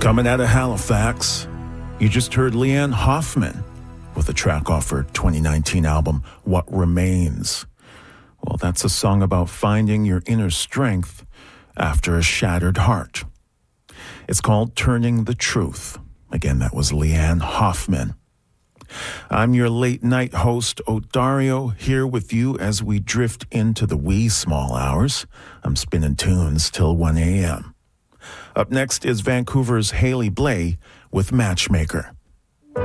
Coming out of Halifax, you just heard Leanne Hoffman with a track off her 2019 album, What Remains. Well, that's a song about finding your inner strength after a shattered heart. It's called Turning the Truth. Again, that was Leanne Hoffman. I'm your late night host, Odario, here with you as we drift into the wee small hours. I'm spinning tunes till 1 a.m. Up next is Vancouver's Haley Blay with Matchmaker.